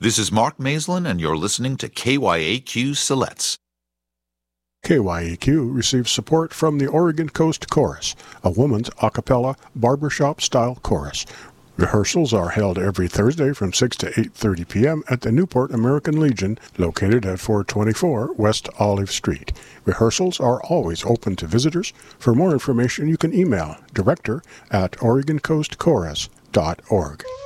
This is Mark Maislin, and you're listening to KYAQ Siletz. KYAQ receives support from the Oregon Coast Chorus, a woman's a cappella barbershop-style chorus. Rehearsals are held every Thursday from 6 to 8:30 p.m. at the Newport American Legion, located at 424 West Olive Street. Rehearsals are always open to visitors. For more information, you can email director@OregonCoastChorus.org.